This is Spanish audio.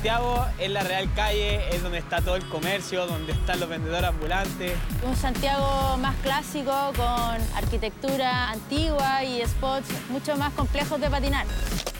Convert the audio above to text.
Santiago es la real calle, es donde está todo el comercio, donde están los vendedores ambulantes. Un Santiago más clásico, con arquitectura antigua y spots mucho más complejos de patinar.